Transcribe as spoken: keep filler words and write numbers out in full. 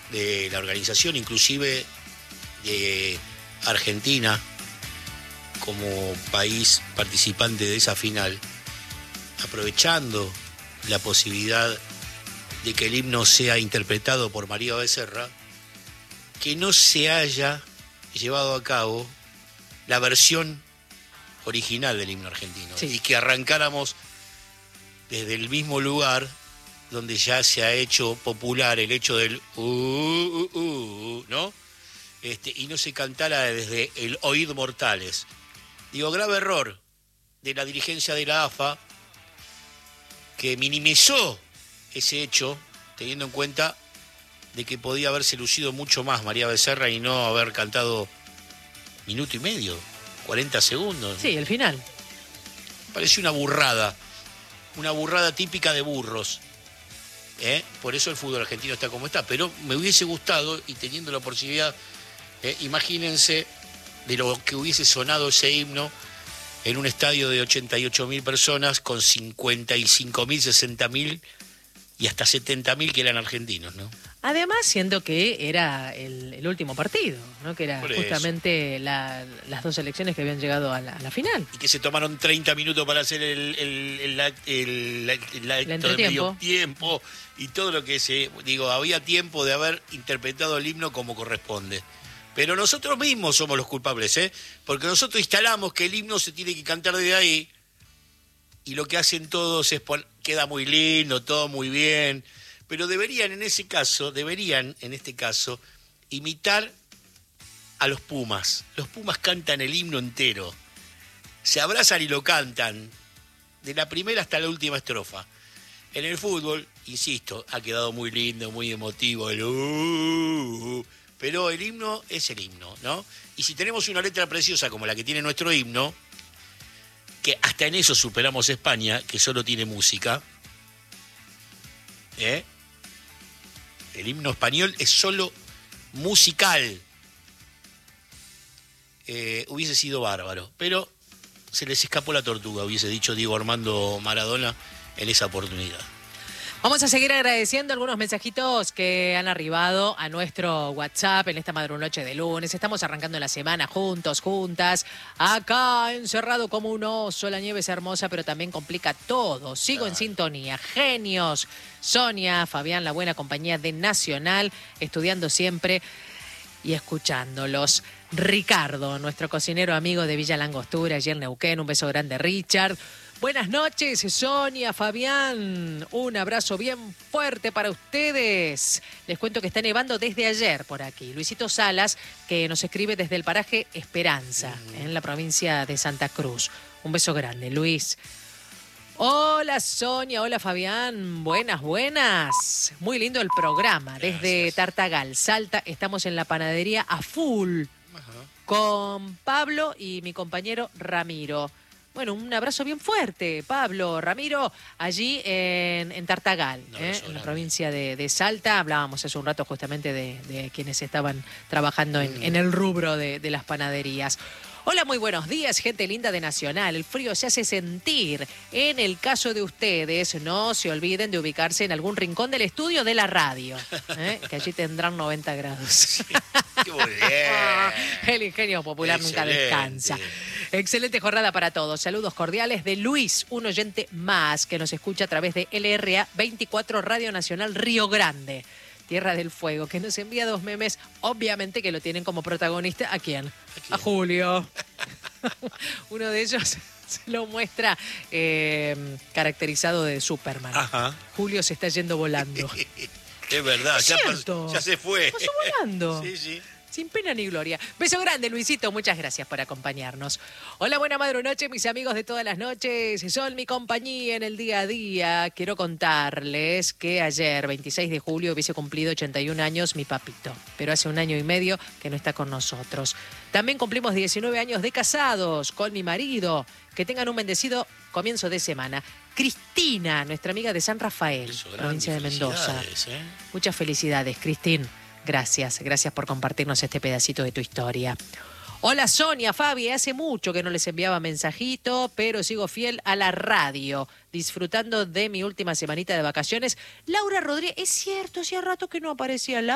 de la organización, inclusive de Argentina, como país participante de esa final, aprovechando la posibilidad de que el himno sea interpretado por María Becerra, que no se haya llevado a cabo la versión original del himno argentino, sí. Y que arrancáramos desde el mismo lugar donde ya se ha hecho popular el hecho del uh, uh, uh, uh, ¿no? Este, y no se cantara desde el oíd mortales. Digo, grave error de la dirigencia de la A F A, que minimizó ese hecho, teniendo en cuenta de que podía haberse lucido mucho más María Becerra y no haber cantado minuto y medio, cuarenta segundos. Sí, el final. Pareció una burrada, una burrada típica de burros. ¿Eh? Por eso el fútbol argentino está como está. Pero me hubiese gustado, y teniendo la posibilidad, eh, imagínense de lo que hubiese sonado ese himno en un estadio de ochenta y ocho mil personas con cincuenta y cinco mil, sesenta mil y hasta setenta mil que eran argentinos, ¿no? Además, siendo que era el, el último partido, ¿no? Que era justamente la, las dos selecciones que habían llegado a la, a la final. Y que se tomaron treinta minutos para hacer el, el, el, el, el, el, el acto de medio tiempo y todo lo que se... Digo, había tiempo de haber interpretado el himno como corresponde. Pero nosotros mismos somos los culpables, ¿eh? Porque nosotros instalamos que el himno se tiene que cantar desde ahí y lo que hacen todos es poner, queda muy lindo, todo muy bien... Pero deberían en ese caso, deberían en este caso, imitar a los Pumas. Los Pumas cantan el himno entero. Se abrazan y lo cantan, de la primera hasta la última estrofa. En el fútbol, insisto, ha quedado muy lindo, muy emotivo, el uh, uh, uh, pero el himno es el himno, ¿no? Y si tenemos una letra preciosa como la que tiene nuestro himno, que hasta en eso superamos a España, que solo tiene música, ¿eh? El himno español es solo musical. Eh, hubiese sido bárbaro, pero se les escapó la tortuga, hubiese dicho Diego Armando Maradona en esa oportunidad. Vamos a seguir agradeciendo algunos mensajitos que han arribado a nuestro WhatsApp en esta madrunoche de lunes. Estamos arrancando la semana juntos, juntas. Acá, encerrado como un oso, la nieve es hermosa, pero también complica todo. Sigo claro. En sintonía. Genios. Sonia, Fabián, la buena compañía de Nacional, estudiando siempre y escuchándolos. Ricardo, nuestro cocinero amigo de Villa Langostura, allí en Neuquén. Un beso grande, Richard. Buenas noches, Sonia, Fabián. Un abrazo bien fuerte para ustedes. Les cuento que está nevando desde ayer por aquí. Luisito Salas, que nos escribe desde el paraje Esperanza, mm. en la provincia de Santa Cruz. Un beso grande, Luis. Hola, Sonia. Hola, Fabián. Buenas, buenas. Muy lindo el programa. Desde Gracias. Tartagal, Salta, estamos en la panadería a full. Ajá. Con Pablo y mi compañero Ramiro. Bueno, un abrazo bien fuerte, Pablo, Ramiro, allí en, en Tartagal, ¿eh? En la provincia de, de Salta. Hablábamos hace un rato justamente de, de quienes estaban trabajando en, mm. en el rubro de, de las panaderías. Hola, muy buenos días, gente linda de Nacional. El frío se hace sentir. En el caso de ustedes, no se olviden de ubicarse en algún rincón del estudio de la radio, ¿eh? Que allí tendrán noventa grados. Sí, qué muy bien. El ingenio popular Excelente. Nunca descansa. Excelente jornada para todos. Saludos cordiales de Luis, un oyente más que nos escucha a través de L R A veinticuatro Radio Nacional Río Grande. Tierra del Fuego, que nos envía dos memes, obviamente que lo tienen como protagonista. ¿A quién? ¿A, quién? A Julio. Uno de ellos se lo muestra eh, caracterizado de Superman. Ajá. Julio se está yendo volando. Es verdad, ¿Es ya, pasó, ya se fue. Pasó volando. Sí, sí. Sin pena ni gloria. Beso grande, Luisito. Muchas gracias por acompañarnos. Hola, buena madrunoche, mis amigos de todas las noches. Son mi compañía en el día a día. Quiero contarles que ayer, veintiséis de julio, hubiese cumplido ochenta y un años mi papito. Pero hace un año y medio que no está con nosotros. También cumplimos diecinueve años de casados con mi marido. Que tengan un bendecido comienzo de semana. Cristina, nuestra amiga de San Rafael, provincia de Mendoza. ¿eh? Muchas felicidades, Cristín. Gracias, gracias por compartirnos este pedacito de tu historia. Hola, Sonia, Fabi, hace mucho que no les enviaba mensajito, pero sigo fiel a la radio, disfrutando de mi última semanita de vacaciones. Laura Rodríguez, es cierto, hacía rato que no aparecía la